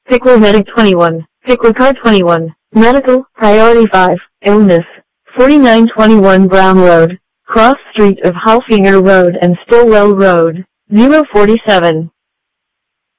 Pickler Medic 21, Pickler Car 21, Medical, Priority 5, Illness, 4921 Brown Road, Cross Street of Halfinger Road and Stillwell Road, 047.